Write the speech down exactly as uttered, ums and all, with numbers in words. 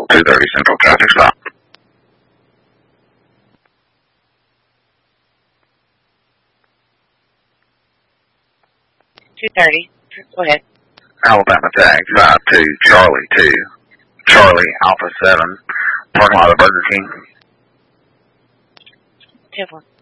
two thirty Central traffic stop. two thirty. Go ahead. Alabama tag five two Charlie two. Charlie Alpha seven. Parking lot of Burger King. ten four.